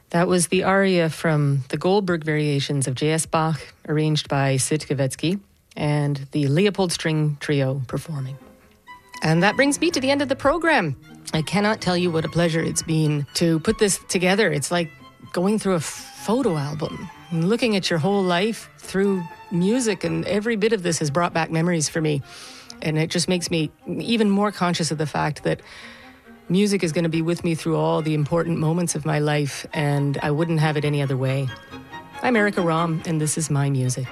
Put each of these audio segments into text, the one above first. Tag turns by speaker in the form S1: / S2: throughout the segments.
S1: That was the aria from the Goldberg Variations of J.S. Bach, arranged by Sid Kavetsky, and the Leopold String Trio performing. And that brings me to the end of the program. I cannot tell you what a pleasure it's been to put this together. It's like going through a photo album and looking at your whole life through music, and every bit of this has brought back memories for me. And it just makes me even more conscious of the fact that music is going to be with me through all the important moments of my life, and I wouldn't have it any other way. I'm Erica Romm, and this is my music.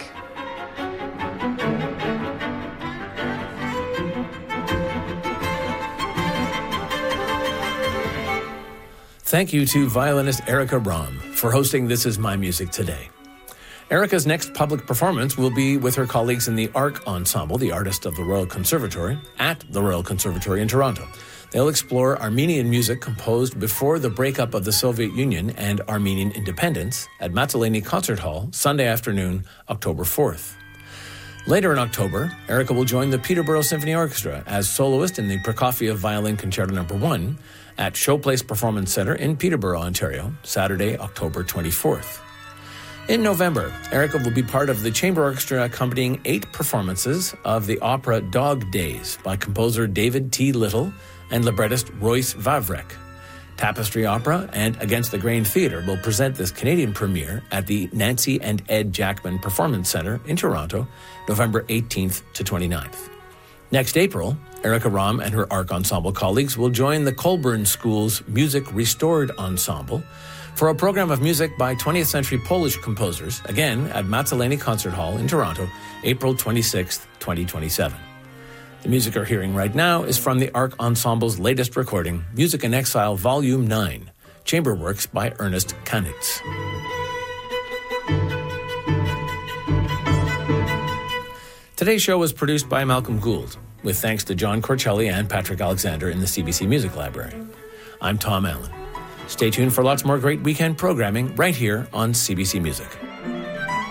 S2: Thank you to violinist Erica Romm for hosting This Is My Music today. Erica's next public performance will be with her colleagues in the Arc Ensemble, the artist of the Royal Conservatory, at the Royal Conservatory in Toronto. They'll explore Armenian music composed before the breakup of the Soviet Union and Armenian independence at Matzeleni Concert Hall, Sunday afternoon, October 4th. Later in October, Erica will join the Peterborough Symphony Orchestra as soloist in the Prokofiev Violin Concerto No. 1 at Showplace Performance Centre in Peterborough, Ontario, Saturday, October 24th. In November, Erica will be part of the chamber orchestra accompanying 8 performances of the opera Dog Days by composer David T. Little and librettist Royce Vavrek. Tapestry Opera and Against the Grain Theatre will present this Canadian premiere at the Nancy and Ed Jackman Performance Centre in Toronto, November 18th to 29th. Next April, Erica Romm and her Arc Ensemble colleagues will join the Colburn School's Music Restored Ensemble for a program of music by 20th century Polish composers, again at Matzeleni Concert Hall in Toronto, April 26th, 2027. The music you're hearing right now is from the Arc Ensemble's latest recording, Music in Exile Volume 9, Chamber Works by Ernest Kanitz. Today's show was produced by Malcolm Gould, with thanks to John Corcelli and Patrick Alexander in the CBC Music Library. I'm Tom Allen. Stay tuned for lots more great weekend programming right here on CBC Music.